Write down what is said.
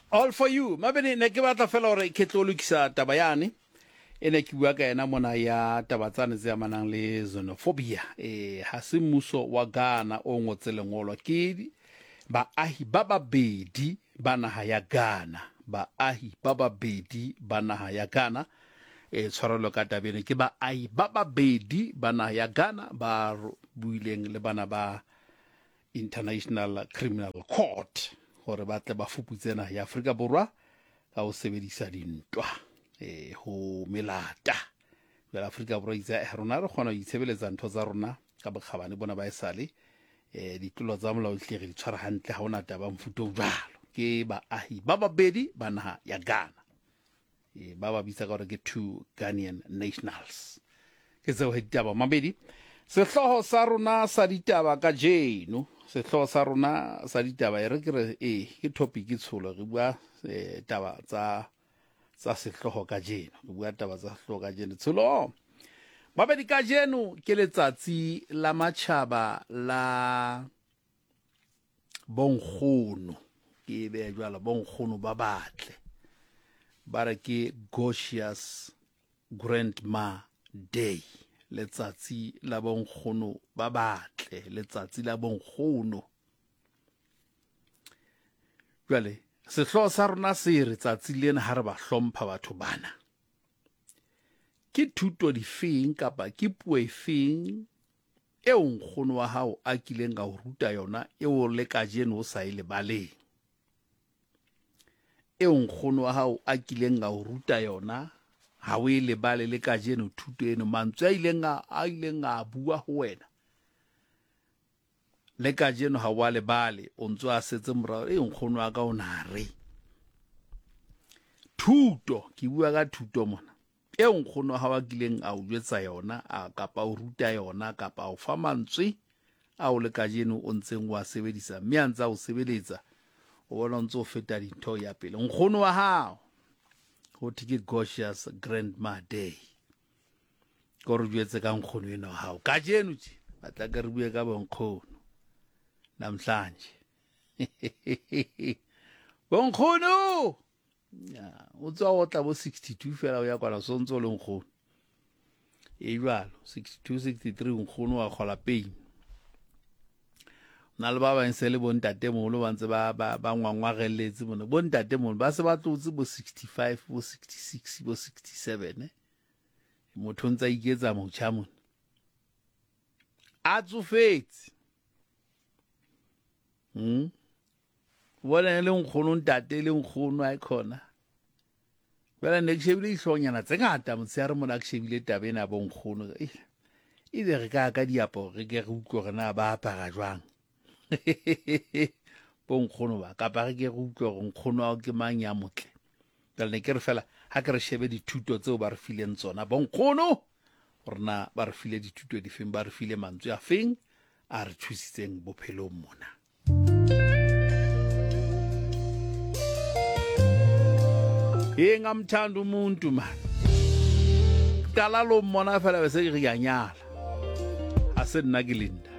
All for you. Mabene ne ke batla fela hore ke tlo lokisa taba yane. Ene ke bua ka ena mona ya taba tsane tse amanang le xenophobia. Ha se mmuso wa Ghana o ngotse lengolo ke baahi ba babedi ba naha ya Ghana. Baahi ba babedi ba naha ya Ghana. Tshwarelo ka tabene ke baahi ba babedi ba naha ya Ghana ba buileng le bana ba International Criminal Court hore ba tle ba fuputse naha ya Afrika Borwa ka ho sebedisa dintwa ho melata. Jwale Afrika Borwa itse rona re kgona ho itshebeletsa ntho tsa rona ka bokgabane bona ba esale ditlolo tsa molao tle re di tshwara hantle ha ona taba mfuto jwalo ke baahi ba babedi ba naha ya Ghana. Ba ba bitsa ka hore ke two Ghanaian nationals ke tseo he ditaba mabedi. Sehloho sa rona sa ditaba ka jeno, sehloho sa rona sa ditaba e re ke re ke topic tsholo re bua taba tsa sehloho ka jeno, re bua taba tsa sehloho ka jeno tsholo. Mabedi ka jeno ke letsatsi la matjhaba la bonkgono, ke be jwala bonkgono ba batle ba re ke Gorgeous Grandma Day, letsatsi la bonkgono ba batle, letsatsi la bonkgono. Jwale sehloho sa rona se re tsatsi lena ha re ba hlompha batho bana, ke thuto difeng kapa ke puo efeng eo nkgono wa hao a kileng ka ho ruta yona eo le kajeno o sa e lebaleng, eo nkgono wa hao a kileng ka ho ruta yona ha o e lebale le kajeno thuto eno, mantswe a ileng a bua ho wena le kajeno ha wa lebale o ntso a setse morao nkgono wa ka o na re thuto. Ke bua ka thuto mona eo nkgono wa hao a kileng a o jwetsa yona kapa o ruta yona kapa o fa mantswe a o le kajeno o ntseng wa sebedisa mme a ntse o sebeletsa o bona ntse o feta dintho ya pele. Nkgono wa hao ho ke Gorgeous Grandma Day, ko re jwetse ka nkgono ena wa hao kajeno tje batla ke re bue ka bonkgono namhlanje. Bonkgono o tswa o tla bo 62 fela o ya kwana so ntse o le nkgono jwalo 62 63 nkgono wa kgola pain. Na le ba ba ntse le bontatemolo ba ntse ba ngwangwarelletse mona bontatemolo ba se ba tlotse bo 65 bo 66 bo 67 motho ntse iketsa motjha mona a tsofetse bona le nkgono ntate le nkgono a khona bela ne ke shebile ihlonyana tse ngata motse ya re mona ke shebile tabena bo nkgono e be re ka diaparo re ke re utlwe re na ba apara jwang bo nkgono ba ka ba re ke re utlwe re nkgono wa ke mang ya motle. Bela ne ke re fela ha ke re shebe dithuto tseo ba re fileng tsona bo nkgono rena ba re file dithuto di feng, ba re file mantswe a feng a re thusitseng bophelong mona. Ngamthanda umuntu man qala lo mmona fela bese ke yanyala ase nna ke linda